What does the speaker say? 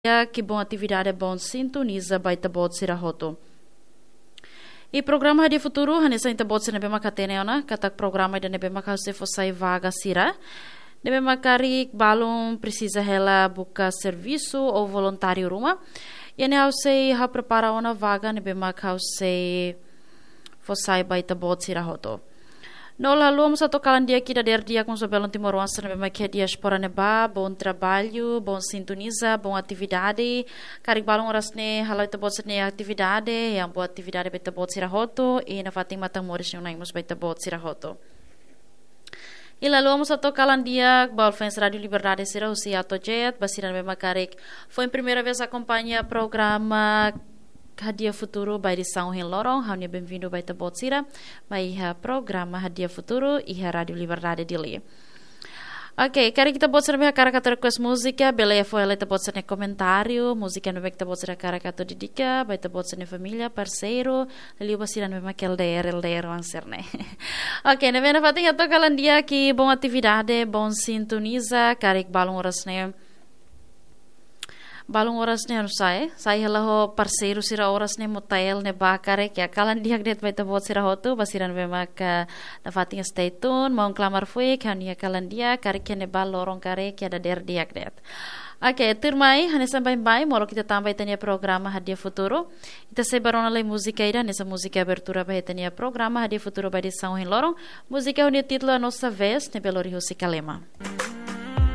Que bom atividade bom sintoniza baita bot sirahoto. E programa Hadia Futuro hanisa inta bot sina bema katene ona katak programa da nebe makause fosai vaga sira. Nebe makari balum precisa hela buka serviço ou voluntário ruma. E ne hause ha prepara ona vaga nebe makause fosai baita bot sirahoto. No lalu vamos tocar dia aqui da dia com Sobelon Timor-Leste na que diaspora neba, bom trabalho, bom sintoniza, bom atividade. Karik balong oras ne halau ita bot ne atividade, yang buat atividade beta bot sirahoto e na fating matang moris yung naimos beta bot sirahoto. E lalu vamos tocar dia Balfens Radio Liberdade Sira Usiato Jet, basiran bema karik. Foi a primeira vez acompanha programa Hadia Futuro by di São Lorong. Hanya bem-vindo by ta Botsira by programa Hadia Futuro e Rádio Liberdade dili. Ok, kari kita botsira be cara kata request música, bele foi ela ta botsira comentário, música no be ta botsira cara kata didica, by ta botsira família, parceiro, ali basiran be makel LDR anserne. Ok, na vena fatinha tocalan dia que bom atividade, bom sintoniza, karik balong orasne. Balong oras ne saya ho parceiro sira oras ne motael ne bakare que akalan diak det vai tabot sira hotu basiran bemak na fatinha stay tune mau clamar foi que ania akalan dia kare que ne bal lorong kare que ada der diak det. Ok, termai hanya sampai bai molo kita tambah tanya programa Hadia Futuro. Kita sebarona lei música ida nessa música abertura vai tanya programa Hadia Futuro vai de São Lorong. Música unit título a nossa vez ne Belo Rio Sicalema.